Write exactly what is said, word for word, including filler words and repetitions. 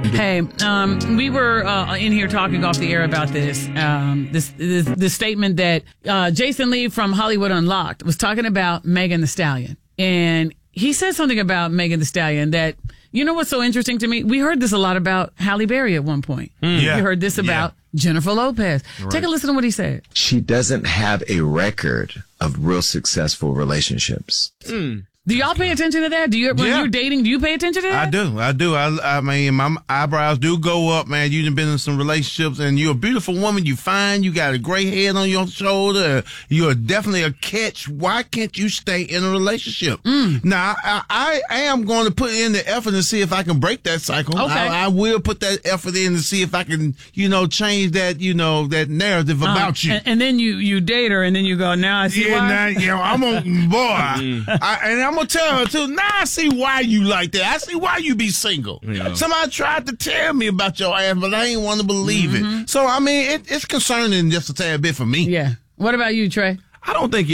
Hey, um, we were uh, in here talking off the air about this. Um, this, this, this statement that uh, Jason Lee from Hollywood Unlocked was talking about Megan Thee Stallion, and he said something about Megan Thee Stallion that, you know what's so interesting to me? We heard this a lot about Halle Berry at one point. Mm. Yeah. We heard this about yeah. Jennifer Lopez. Right. Take a listen to what he said. She doesn't have a record of real successful relationships. Mm. Do y'all pay attention to that? Do you, when yeah. you're dating, do you pay attention to that? I do. I do. I, I mean, my eyebrows do go up, man. You've been in some relationships, and you're a beautiful woman. You fine. You got a gray head on your shoulder. You're definitely a catch. Why can't you stay in a relationship? Mm. Now, I, I am going to put in the effort to see if I can break that cycle. Okay. I, I will put that effort in to see if I can, you know, change that, you know, that narrative uh, about you. And, and then you, you date her, and then you go, now I see yeah, why. now, you know, I'm on, boy. I, and I'm going to tell her, too, now I see why you like that. I see why you be single. Yeah. Somebody tried to tell me about your ass, but I ain't want to believe mm-hmm. it. So, I mean, it, it's concerning just a tad bit for me. Yeah. What about you, Trey? I don't think